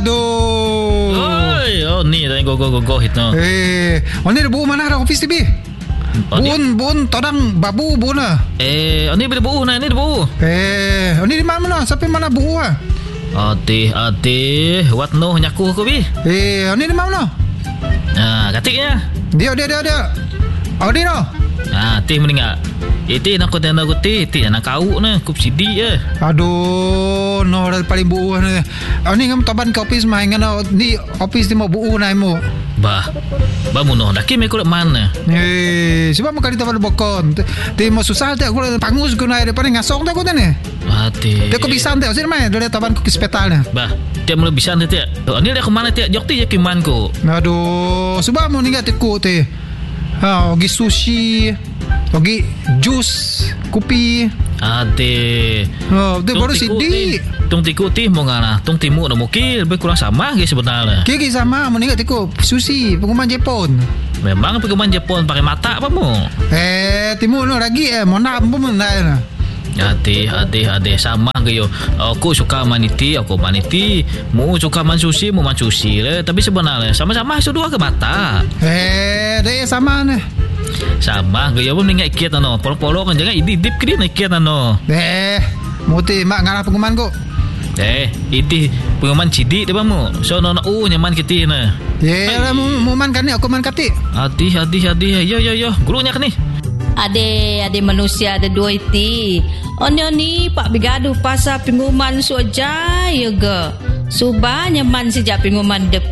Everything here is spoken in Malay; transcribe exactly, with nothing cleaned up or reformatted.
Aduh. Oi, oh ni dah go go go go hit no. Eh, oh ni buuh mana dah office T B? Bun, bun, todang babu bun lah. Eh, oh ni boleh buuh nah, ni dah buuh. Eh, oh ni di mana? Sampai mana buuh ah? Atih, atih, wat no nyaku ko bi. Eh, oh ni di mana? Ah, katiknya. Dia, dia, dia, dia. Oh, dia no. Ah, tih meninggal. Itu nak kau tanda kau tih, tih nak kau na, kup sidi je. Aduh, no dah paling buuh ni. Oh ni ngam taban ke office main ngana ni office ni mau buuh nai mo. Bah, bah muno dah kimi kau mana? Eh, sebab makan di taban bokon. Ti mau susah tak aku pangus ku nai depan ngasong tak aku ni. Mati. Dia kau bisa tak sini main dari taban ku ke hospital ni. Bah, dia mula bisa nanti. Oh ni dah ke mana tiak? Jok ti je kiman ko. Aduh, sebab mau ningat tiku ti. Ha, pergi sushi, pergi jus, kopi. Ade. Oh, dia baru sidi. Tung tiku ti mau ngana, tung timu nak mukil lebih kurang sama ke sebenarnya. Kiki sama, mau ningat tiku sushi, pengumuman Jepun. Memang pengumuman Jepun pakai mata apa mu? Eh, timu no lagi eh, mau nak pun nak. Ade, ade, ade sama ke yo. Aku suka maniti, aku maniti. Mu suka man sushi, mu man sushi le. Tapi sebenarnya sama-sama itu dua ke mata. Eh, dia sama ni. Sama ke yo pun ingat ikat ano. Polo-polo kan jangan idip ke dia nak ikat ano. Eh, muti mak ngarah pengumuman ko. Eh, itu pengumuman cidik dia bamu. So nona u nyaman kita na. Ye, lah mu man kan ni aku man kati. Adi, adi, adi. Yo, yo, yo. Gurunya kan ni. Ade, ade manusia ada dua iti. Onyo ni pak bigaduh pasal pengumuman suaja ya ge. Subah nyaman sejak pengumuman dep